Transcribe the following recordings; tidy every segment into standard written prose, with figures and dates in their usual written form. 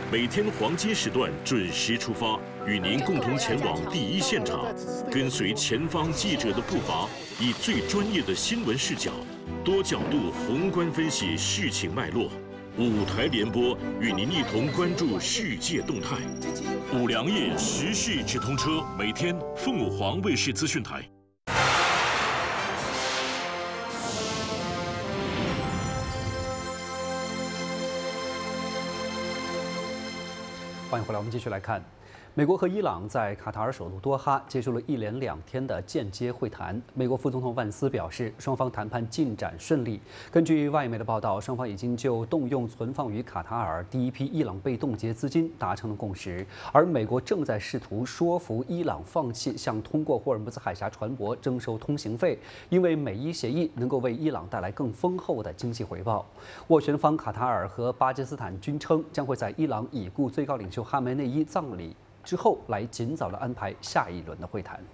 每天黄金时段准时出发，与您共同前往第一现场，跟随前方记者的步伐，以最专业的新闻视角，多角度宏观分析事情脉络。舞台联播，与您一同关注世界动态。五粮液时事直通车，每天凤凰卫视资讯台。 欢迎回来，我们继续来看。美国和伊朗在卡塔尔首都多哈结束了一连2天的间接会谈。美国副总统万斯表示，双方谈判进展顺利。根据外媒的报道，双方已经就动用存放于卡塔尔第一批伊朗被冻结资金达成了共识，而美国正在试图说服伊朗放弃向通过霍尔木兹海峡船舶征收通行费，因为美伊协议能够为伊朗带来更丰厚的经济回报。斡旋方卡塔尔和巴基斯坦均称将会在伊朗已故最高领袖哈梅内伊葬礼之后来尽早的安排下一轮的会谈。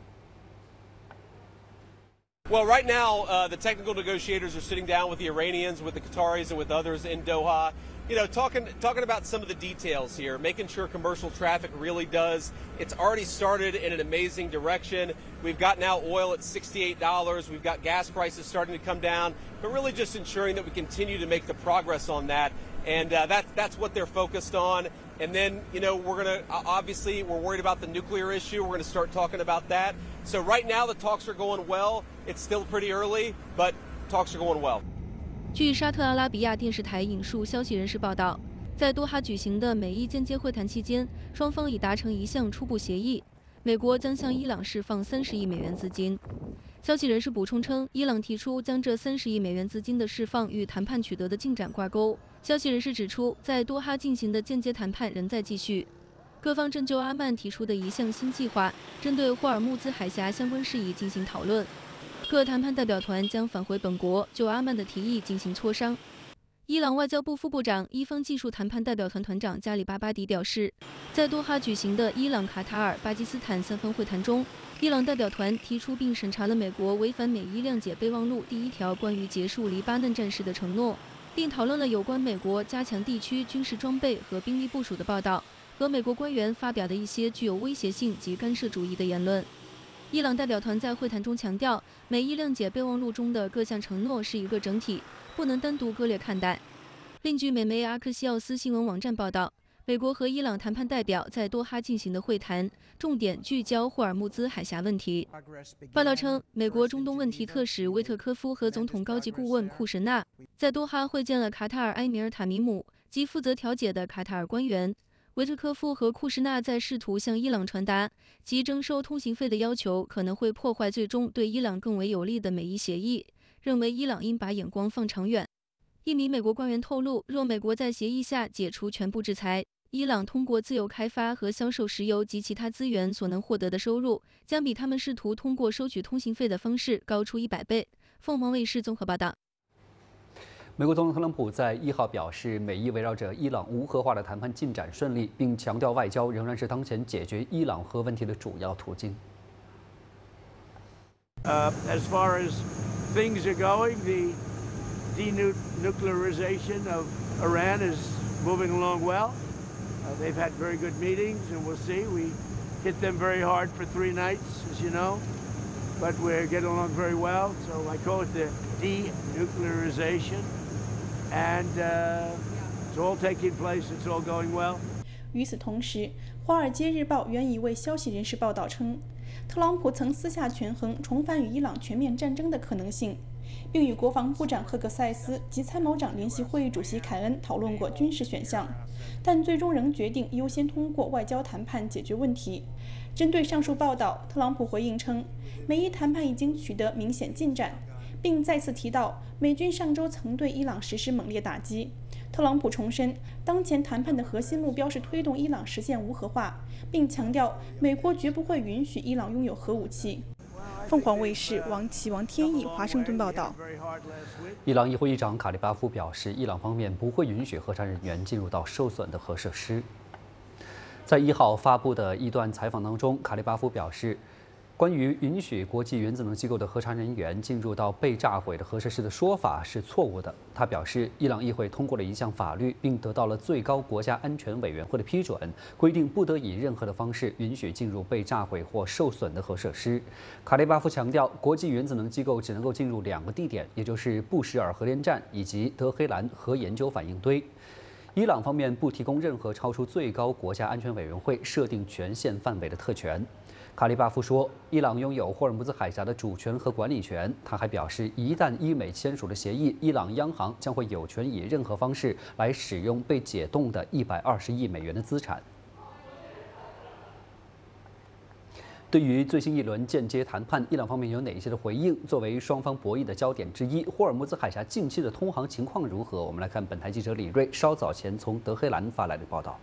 Well, right now, the technical negotiators are sitting down with the Iranians, with the Qataris, and with others in Doha. You know, talking about some of the details here, making sure commercial traffic really does. It's already started in an amazing direction. We've got now oil at $68. We've got gas prices starting to come down, but really just ensuring that we continue to make the progress on that. And that's what they're focused on. And then, you know, we're going to, obviously, we're worried about the nuclear issue. We're going to start talking about that. So right now, the talks are going well. It's still pretty early, but talks are going well. 据沙特阿拉比亚电视台引述消息人士报道，在多哈举行的美伊间接会谈期间，双方已达成一项初步协议，美国将向伊朗释放30亿美元资金。消息人士补充称，伊朗提出将这30亿美元资金的释放与谈判取得的进展挂钩。消息人士指出，在多哈进行的间接谈判仍在继续，各方正就阿曼提出的一项新计划，针对霍尔木兹海峡相关事宜进行讨论。各谈判代表团将返回本国，就阿曼的提议进行磋商。伊朗外交部副部长、伊方技术谈判代表团团长加里巴巴迪表示，在多哈举行的伊朗、卡塔尔、巴基斯坦3方会谈中，伊朗代表团提出并审查了美国违反美伊谅解备忘录第1条关于结束黎巴嫩战事的承诺，并讨论了有关美国加强地区军事装备和兵力部署的报道和美国官员发表的一些具有威胁性及干涉主义的言论。伊朗代表团在会谈中强调，美伊谅解备忘录中的各项承诺是一个整体，不能单独割裂看待。另据美媒阿克西奥斯新闻网站报道，美国和伊朗谈判代表在多哈进行的会谈，重点聚焦霍尔木兹海峡问题。报道称，美国中东问题特使威特科夫和总统高级顾问库什纳在多哈会见了卡塔尔埃米尔塔米姆及负责调解的卡塔尔官员。维特科夫和库什纳在试图向伊朗传达其征收通行费的要求可能会破坏最终对伊朗更为有利的美伊协议，认为伊朗应把眼光放长远。一名美国官员透露，若美国在协议下解除全部制裁，伊朗通过自由开发和销售石油及其他资源所能获得的收入，将比他们试图通过收取通行费的方式高出100倍。凤凰卫视综合报道。 美国总统特朗普在1号表示，美伊围绕着伊朗无核化的谈判进展顺利，并强调外交仍然是当前解决伊朗核问题的主要途径。 As far as things are going, the denuclearization of Iran is moving along well. They've had very good meetings, and we'll see. We hit them very hard for 3 nights, as you know, but we're getting along very well. So I call it the denuclearization. And it's all taking place. It's all going well. 与此同时，《华尔街日报》援一位消息人士报道称，特朗普曾私下权衡重返与伊朗全面战争的可能性，并与国防部长赫克塞斯及参谋长联席会议主席凯恩讨论过军事选项，但最终仍决定优先通过外交谈判解决问题。针对上述报道，特朗普回应称，美伊谈判已经取得明显进展，并再次提到美军上周曾对伊朗实施猛烈打击。特朗普重申，当前谈判的核心目标是推动伊朗实现无核化，并强调美国绝不会允许伊朗拥有核武器。凤凰卫视王天意华盛顿报道。 伊朗议会议长卡利巴夫表示，伊朗方面不会允许核查人员进入到受损的核设施。在1号发布的一段采访当中，卡利巴夫表示， 关于允许国际原子能机构的核查人员进入到被炸毁的核设施的说法是错误的。他表示，伊朗议会通过了一项法律，并得到了最高国家安全委员会的批准，规定不得以任何的方式允许进入被炸毁或受损的核设施。卡列巴夫强调，国际原子能机构只能够进入2个地点，也就是布什尔核电站以及德黑兰核研究反应堆。伊朗方面不提供任何超出最高国家安全委员会设定权限范围的特权。卡利巴夫说，伊朗拥有霍尔木兹海峡的主权和管理权。他还表示，一旦伊美签署了协议，伊朗央行将会有权以任何方式来使用被解冻的120亿美元的资产。对于最新一轮间接谈判，伊朗方面有哪些的回应？作为双方博弈的焦点之一，霍尔木兹海峡近期的通航情况如何？我们来看本台记者李锐稍早前从德黑兰发来的报道。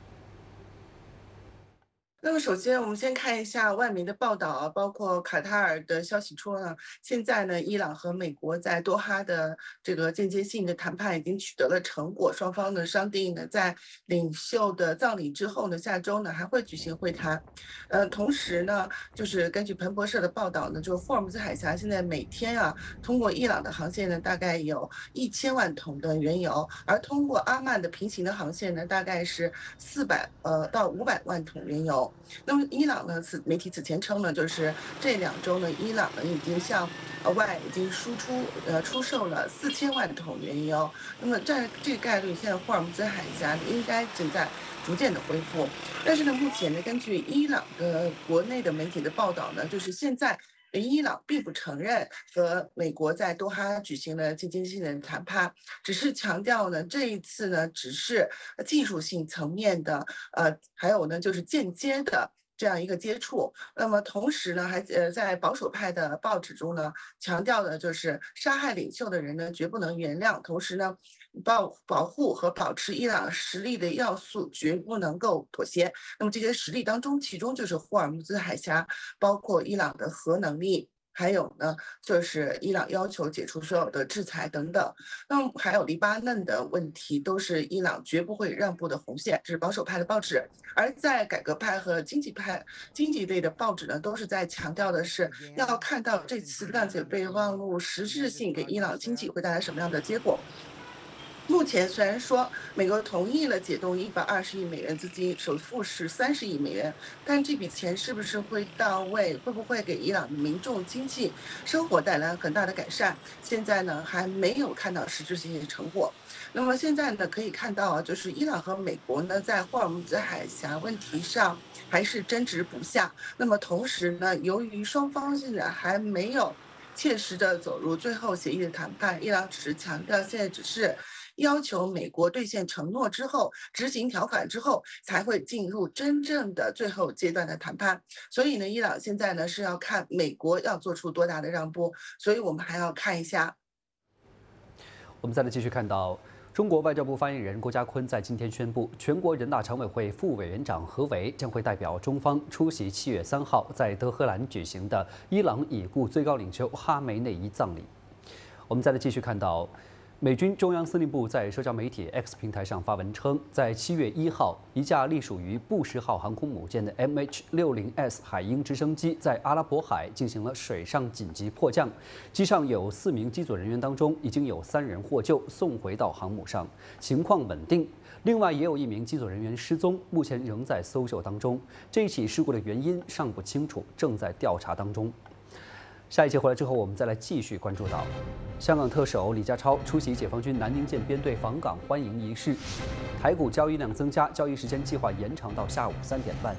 那么首先，我们先看一下外媒的报道啊，包括卡塔尔的消息说呢，现在呢，伊朗和美国在多哈的这个间接性的谈判已经取得了成果，双方呢商定呢，在领袖的葬礼之后呢，下周呢还会举行会谈。同时呢，就是根据彭博社的报道呢，就是霍尔木兹海峡现在每天啊，通过伊朗的航线呢，大概有1000万桶的原油，而通过阿曼的平行的航线呢，大概是400到500万桶原油。那么伊朗呢，媒体此前称呢，就是这2周呢，伊朗呢已经向外已经出售了4000万桶原油。那么这个概率，现在霍尔木兹海峡应该正在逐渐的恢复。但是呢，目前呢，根据伊朗的国内的媒体的报道呢，就是现在伊朗并不承认和美国在多哈举行了间接性的谈判，只是强调呢，这一次呢只是技术性层面的，还有呢就是间接的这样一个接触。那么同时呢，还在保守派的报纸中呢，强调的就是杀害领袖的人呢绝不能原谅，同时呢，保护和保持伊朗实力的要素绝不能够妥协。那么这些实力当中，其中就是霍尔木兹海峡，包括伊朗的核能力，还有呢就是伊朗要求解除所有的制裁等等。那么还有黎巴嫩的问题，都是伊朗绝不会让步的红线，这是保守派的报纸。而在改革派和经济类的报纸呢，都是在强调的是要看到这次谅解备忘录实质性给伊朗经济会带来什么样的结果。目前虽然说美国同意了解冻120亿美元资金，首付是30亿美元，但这笔钱是不是会到位，会不会给伊朗的民众经济生活带来很大的改善，现在呢还没有看到实质性的成果。那么现在呢可以看到啊，就是伊朗和美国呢在霍尔木兹海峡问题上还是争执不下。那么同时呢，由于双方现在还没有切实的走入最后协议的谈判，伊朗只是强调现在只是要求美国兑现承诺之后，执行条款之后，才会进入真正的最后阶段的谈判。所以呢，伊朗现在呢是要看美国要做出多大的让步，所以我们还要看一下。 我们再来继续看到，中国外交部发言人郭家坤在今天宣布，全国人大常委会副委员长何为将会代表中方出席7月3号在德黑兰举行的伊朗已故最高领袖哈梅内伊葬礼。我们再来继续看到，美军中央司令部在社交媒体 X 平台上发文称，在7月1号，一架隶属于布什号航空母舰的 MH-60S 海鹰直升机在阿拉伯海进行了水上紧急迫降，机上有4名机组人员当中，已经有3人获救，送回到航母上，情况稳定。另外，也有1名机组人员失踪，目前仍在搜救当中。这起事故的原因尚不清楚，正在调查当中。下一节回来之后，我们再来继续关注到香港特首李家超出席解放军南宁舰编队访港欢迎仪式，台股交易量增加，交易时间计划延长到下午3点半。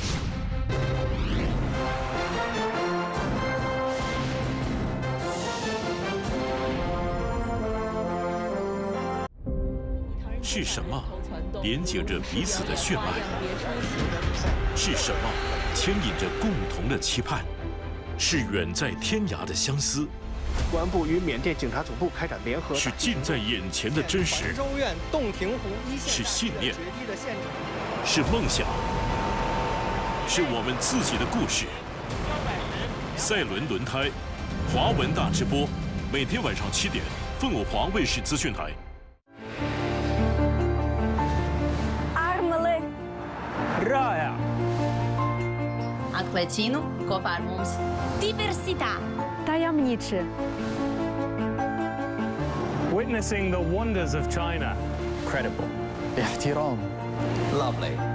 是什么连接着彼此的血脉？是什么牵引着共同的期盼？是远在天涯的相思， 公安部与缅甸警察总部开展联合， 是近在眼前的真实， 州院洞庭湖一线是信念，是梦想，是我们自己的故事。赛伦轮胎，华文大直播，每天晚上7点，凤凰华卫视资讯台。 热呀！ Atleticino, ko far mums? Diversità. Tajemniczy. Witnessing the wonders of China. Credible. احترام. Lovely.